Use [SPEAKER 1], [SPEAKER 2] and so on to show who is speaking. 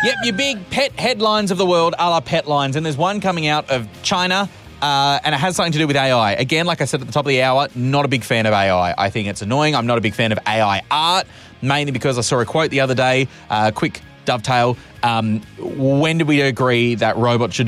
[SPEAKER 1] Yep, your big pet headlines of the world a la pet lines. And there's one coming out of China, and it has something to do with AI. Again, like I said at the top of the hour, not a big fan of AI. I think it's annoying. I'm not a big fan of AI art, mainly because I saw a quote the other day, quick dovetail. When did we agree that robots should